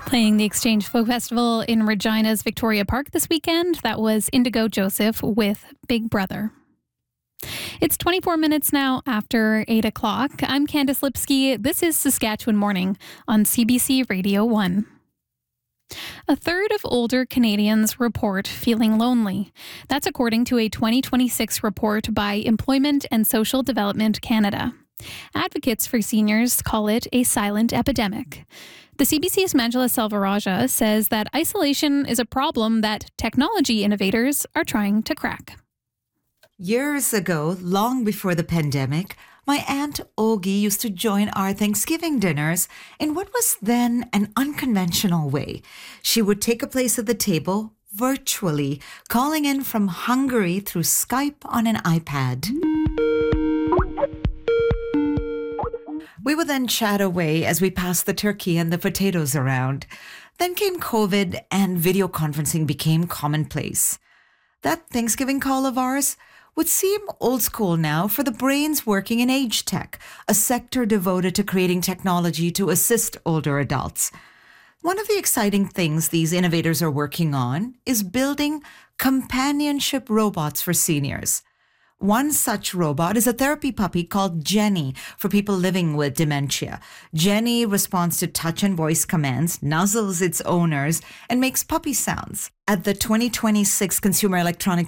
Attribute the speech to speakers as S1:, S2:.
S1: Playing the Exchange Folk Festival in Regina's Victoria Park this weekend, that was Indigo Joseph with Big Brother. It's 24 minutes now after 8 o'clock. I'm Candice Lipsky. This is Saskatchewan Morning on CBC Radio 1. A third of older Canadians report feeling lonely. That's according to a 2026 report by Employment and Social Development Canada. Advocates for seniors call it a silent epidemic. The CBC's Manjula Selvarajah says that isolation is a problem that technology innovators are trying to crack.
S2: Years ago, long before the pandemic, my Aunt Ogie used to join our Thanksgiving dinners in what was then an unconventional way. She would take a place at the table virtually, calling in from Hungary through Skype on an iPad. We would then chat away as we passed the turkey and the potatoes around. Then came COVID and video conferencing became commonplace. That Thanksgiving call of ours would seem old school now for the brains working in age tech, a sector devoted to creating technology to assist older adults. One of the exciting things these innovators are working on is building companionship robots for seniors. One such robot is a therapy puppy called Jenny for people living with dementia. Jenny responds to touch and voice commands, nuzzles its owners, and makes puppy sounds. At the 2026 Consumer Electronics